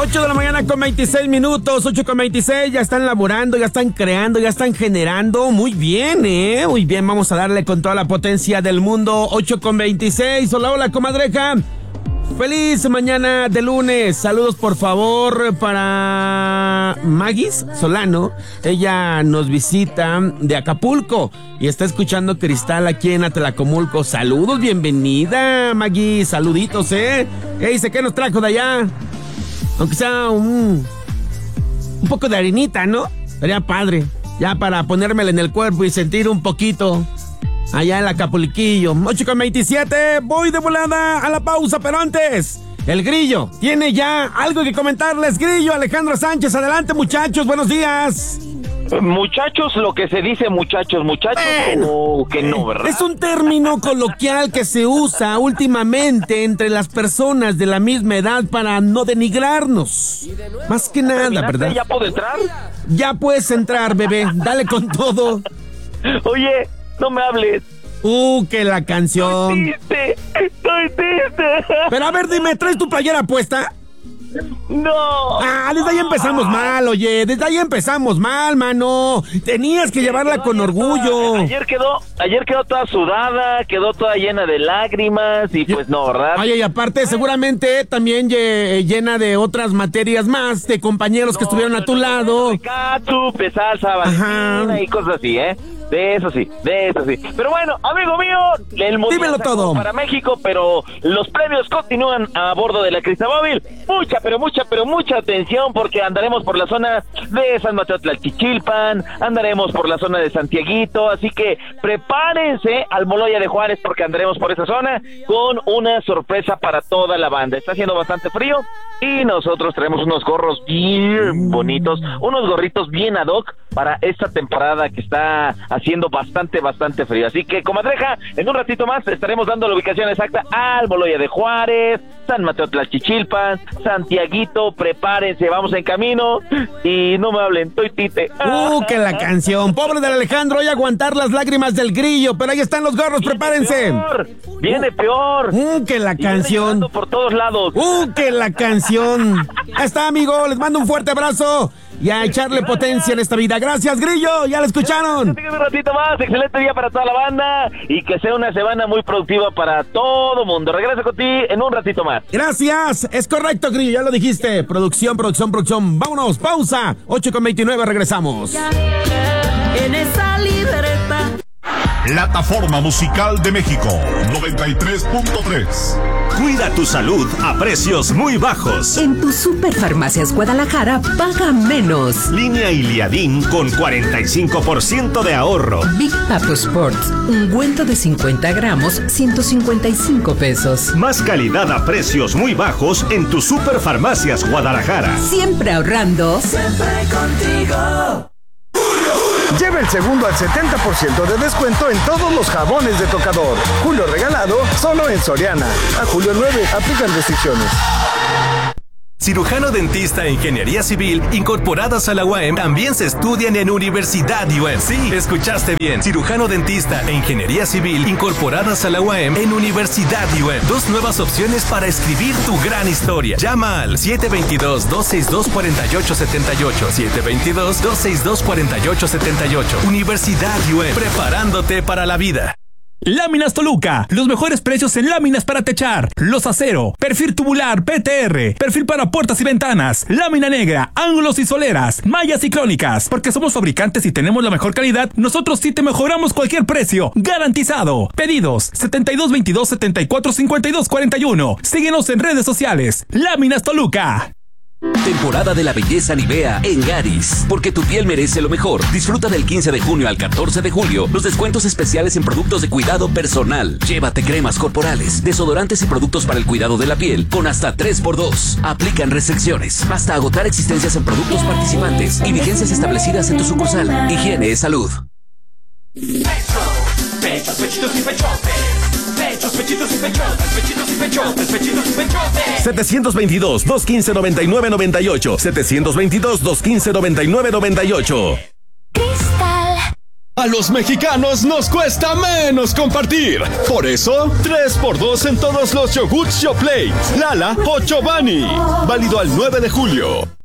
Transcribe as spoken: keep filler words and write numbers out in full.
ocho de la mañana con veintiséis minutos, ocho con veintiséis, ya están laborando, ya están creando, ya están generando. Muy bien, ¿eh? Muy bien, vamos a darle con toda la potencia del mundo. ocho con veintiséis, hola, hola, comadreja. Feliz mañana de lunes. Saludos, por favor, para Magis Solano. Ella nos visita de Acapulco y está escuchando Cristal aquí en Atlacomulco. Saludos, bienvenida, Magis. Saluditos, ¿eh? ¿Qué dice? ¿Qué nos trajo de allá? Aunque sea un, un poco de harinita, ¿no? Sería padre. Ya para ponérmela en el cuerpo y sentir un poquito allá en Acapulquillo. ocho con veintisiete, voy de volada a la pausa, pero antes, el Grillo tiene ya algo que comentarles. Grillo, Alejandro Sánchez, adelante, muchachos, buenos días. Muchachos, lo que se dice muchachos, muchachos, bueno, como que no, ¿verdad? Es un término coloquial que se usa últimamente entre las personas de la misma edad para no denigrarnos. Más que nada, ¿verdad? ¿Ya puedo entrar? Ya puedes entrar, bebé, dale con todo. Oye, no me hables. Uh, que la canción. Estoy triste, estoy triste. Pero a ver, dime, ¿traes tu playera puesta? No. Ah, desde ahí empezamos mal, oye, desde ahí empezamos mal, mano. Tenías que llevarla con orgullo. Toda, ayer quedó, ayer quedó toda sudada, quedó toda llena de lágrimas y pues no, ¿verdad? Oye, y aparte seguramente también llena de otras materias más, de compañeros no, que estuvieron a tu no, lado. De catsup, de salsa valentina y cosas así, ¿eh? De eso sí, de eso sí. Pero bueno, amigo mío, el mundial todo para México, pero los premios continúan a bordo de la Cristamóvil. Mucha, pero mucha, pero mucha atención, porque andaremos por la zona de San Mateo Tlalchichilpan, andaremos por la zona de Santiaguito, así que prepárense al Moloya de Juárez, porque andaremos por esa zona con una sorpresa para toda la banda. Está haciendo bastante frío y nosotros traemos unos gorros bien bonitos, unos gorritos bien ad hoc para esta temporada que está haciendo bastante, bastante frío. Así que, comadreja, en un ratito más estaremos dando la ubicación exacta al Moloya de Juárez, San Mateo Tlalchichilpan, Santiaguito. Prepárense, vamos en camino y no me hablen, estoy tite. Uh, que la canción. Pobre del Alejandro, hoy aguantar las lágrimas del Grillo, pero ahí están los gorros, viene prepárense. Peor, viene uh, peor. Uh, que la canción. Por todos lados. Uh, que la canción. Ahí está, amigo, les mando un fuerte abrazo y a echarle gracias. Potencia en esta vida. Gracias, Grillo, ya lo escucharon. Un ratito más, excelente día para toda la banda y que sea una semana muy productiva para todo mundo. Regreso con ti en un ratito más. Gracias, es correcto, Grillo, ya lo dijiste. Producción, producción, producción. Vámonos, pausa. ocho con veintinueve, regresamos. En esa libreta. Plataforma Musical de México, noventa y tres punto tres. Cuida tu salud a precios muy bajos. En tu Superfarmacias Guadalajara, paga menos. Línea Iliadín con cuarenta y cinco por ciento de ahorro. Big Papo Sports, ungüento de cincuenta gramos, ciento cincuenta y cinco pesos. Más calidad a precios muy bajos en tu Superfarmacias Guadalajara. Siempre ahorrando. Siempre contigo. Lleva el segundo al setenta por ciento de descuento en todos los jabones de tocador. Julio regalado, solo en Soriana. A julio nueve, aplican restricciones. Cirujano dentista e ingeniería civil incorporadas a la U A M también se estudian en Universidad U A M. Sí, escuchaste bien. Cirujano dentista e ingeniería civil incorporadas a la U A M en Universidad U A M. Dos nuevas opciones para escribir tu gran historia. Llama al siete veintidós, dos sesenta y dos, cuarenta y ocho setenta y ocho. siete veintidós, dos sesenta y dos, cuarenta y ocho setenta y ocho. Universidad U A M, preparándote para la vida. Láminas Toluca, los mejores precios en láminas para techar, los acero, perfil tubular P T R, perfil para puertas y ventanas, lámina negra, ángulos y soleras, mallas y crónicas. Porque somos fabricantes y tenemos la mejor calidad, nosotros sí te mejoramos cualquier precio, garantizado. Pedidos setenta y dos veintidós, setenta y cuatro cincuenta y dos cuarenta y uno. Síguenos en redes sociales. Láminas Toluca. Temporada de la belleza Nivea en Garis, porque tu piel merece lo mejor. Disfruta del quince de junio al catorce de julio los descuentos especiales en productos de cuidado personal. Llévate cremas corporales, desodorantes y productos para el cuidado de la piel con hasta tres por dos. Aplican restricciones hasta agotar existencias en productos participantes y vigencias establecidas en tu sucursal. Higiene es salud. Pechos, pechitos y pechotes. Pechos, pechitos y pechotes. Pechitos y pechotes. Pechitos y pechotes. setecientos veintidós, doscientos quince, noventa y nueve noventa y ocho. setecientos veintidós, doscientos quince, noventa y nueve noventa y ocho. Cristal. A los mexicanos nos cuesta menos compartir. Por eso, tres por dos en todos los yogurts Yoplait, Lala o Chobani. Válido al nueve de julio.